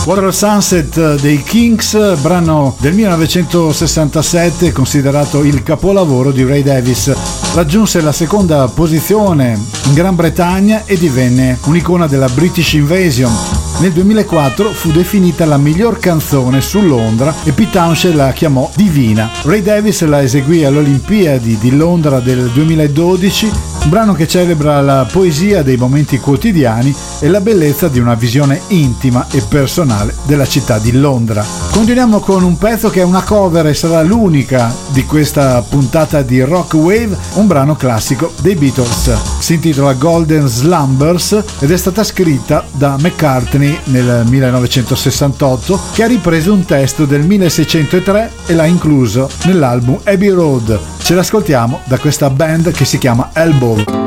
Water Sunset dei Kinks, brano del 1967 considerato il capolavoro di Ray Davies. Raggiunse la seconda posizione in Gran Bretagna e divenne un'icona della British Invasion. Nel 2004 fu definita la miglior canzone su Londra e Pete Townshend la chiamò divina. Ray Davies la eseguì alle Olimpiadi di Londra del 2012, un brano che celebra la poesia dei momenti quotidiani e la bellezza di una visione intima e personale della città di Londra. Continuiamo con un pezzo che è una cover e sarà l'unica di questa puntata di Rock Wave, un brano classico dei Beatles. Si intitola Golden Slumbers ed è stata scritta da McCartney nel 1968, che ha ripreso un testo del 1603 e l'ha incluso nell'album Abbey Road. Ce l'ascoltiamo da questa band che si chiama Elbow.